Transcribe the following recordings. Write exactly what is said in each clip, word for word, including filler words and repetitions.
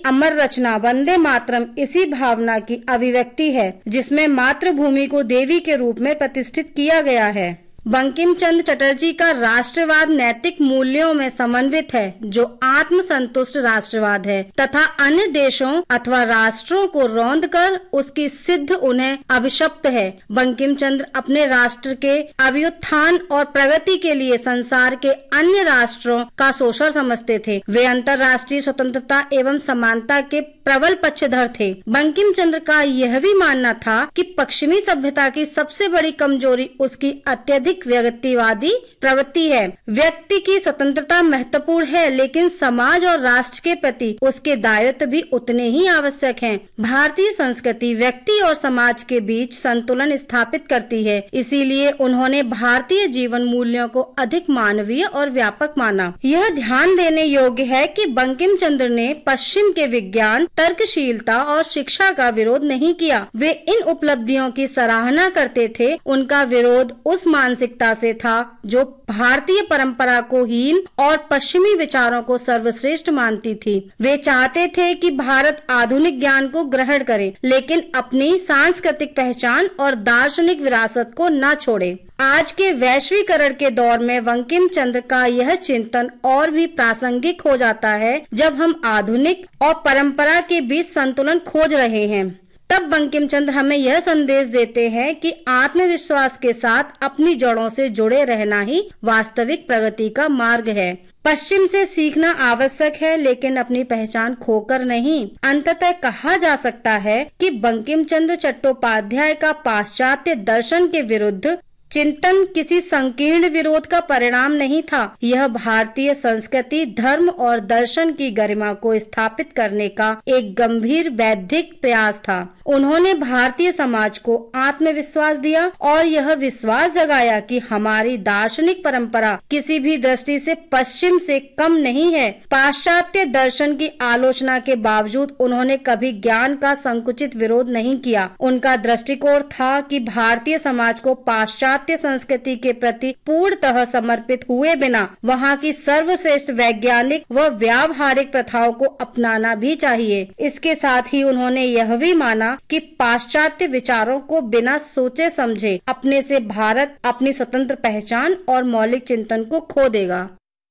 अमर रचना वंदे मातरम इसी भावना की अभिव्यक्ति है, जिसमें मातृभूमि को देवी के रूप में प्रतिष्ठित किया गया है। बंकिम चंद्र चटर्जी का राष्ट्रवाद नैतिक मूल्यों में समन्वित है, जो आत्मसंतुष्ट राष्ट्रवाद है तथा अन्य देशों अथवा राष्ट्रों को रौंद कर उसकी सिद्ध उन्हें अभिशप्त है। बंकिम चंद्र अपने राष्ट्र के अभ्युत्थान और प्रगति के लिए संसार के अन्य राष्ट्रों का शोषण समझते थे। वे अंतर्राष्ट्रीय स्वतंत्रता एवं समानता के प्रबल पक्षधर थे। बंकिम चंद्र का यह भी मानना था कि पश्चिमी सभ्यता की सबसे बड़ी कमजोरी उसकी अत्यधिक व्यक्तिवादी प्रवृत्ति है। व्यक्ति की स्वतंत्रता महत्वपूर्ण है, लेकिन समाज और राष्ट्र के प्रति उसके दायित्व भी उतने ही आवश्यक हैं। भारतीय संस्कृति व्यक्ति और समाज के बीच संतुलन स्थापित करती है, इसीलिए उन्होंने भारतीय जीवन मूल्यों को अधिक मानवीय और व्यापक माना। यह ध्यान देने योग्य है कि बंकिम चंद्र ने पश्चिम के विज्ञान, तर्कशीलता और शिक्षा का विरोध नहीं किया। वे इन उपलब्धियों की सराहना करते थे। उनका विरोध उस मानसिकता से था जो भारतीय परंपरा को हीन और पश्चिमी विचारों को सर्वश्रेष्ठ मानती थी। वे चाहते थे कि भारत आधुनिक ज्ञान को ग्रहण करे, लेकिन अपनी सांस्कृतिक पहचान और दार्शनिक विरासत को न छोड़े। आज के वैश्वीकरण के दौर में बंकिम चंद्र का यह चिंतन और भी प्रासंगिक हो जाता है, जब हम आधुनिक और परंपरा के बीच संतुलन खोज रहे हैं। तब बंकिम चंद्र हमें यह संदेश देते हैं कि आत्मविश्वास के साथ अपनी जड़ों से जुड़े रहना ही वास्तविक प्रगति का मार्ग है। पश्चिम से सीखना आवश्यक है, लेकिन अपनी पहचान खोकर नहीं। अंततः कहा जा सकता है कि बंकिम चंद्र चट्टोपाध्याय का पाश्चात्य दर्शन के विरुद्ध चिंतन किसी संकीर्ण विरोध का परिणाम नहीं था। यह भारतीय संस्कृति, धर्म और दर्शन की गरिमा को स्थापित करने का एक गंभीर बौद्धिक प्रयास था। उन्होंने भारतीय समाज को आत्मविश्वास दिया और यह विश्वास जगाया कि हमारी दार्शनिक परंपरा किसी भी दृष्टि से पश्चिम से कम नहीं है। पाश्चात्य दर्शन की आलोचना के बावजूद उन्होंने कभी ज्ञान का संकुचित विरोध नहीं किया। उनका दृष्टिकोण था कि भारतीय समाज को पाश्चात्य संस्कृति के प्रति पूर्णतः समर्पित हुए बिना वहाँ की सर्वश्रेष्ठ वैज्ञानिक व व्यावहारिक प्रथाओं को अपनाना भी चाहिए। इसके साथ ही उन्होंने यह भी माना कि पाश्चात्य विचारों को बिना सोचे समझे अपने से भारत अपनी स्वतंत्र पहचान और मौलिक चिंतन को खो देगा।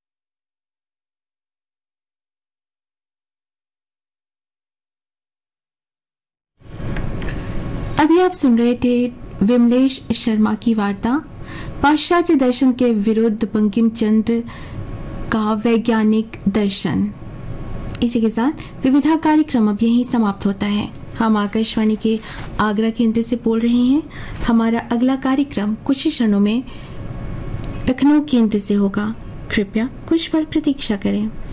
अभी आप सुन रहे थे विमलेश शर्मा की वार्ता पाश्चात्य दर्शन के विरुद्ध बंकिम चंद्र का वैज्ञानिक दर्शन। इसी के साथ विविधा कार्यक्रम अब यहीं समाप्त होता है। हम आकाशवाणी के आगरा केंद्र से बोल रहे हैं। हमारा अगला कार्यक्रम कुछ ही क्षणों में लखनऊ केंद्र से होगा। कृपया कुछ पल प्रतीक्षा करें।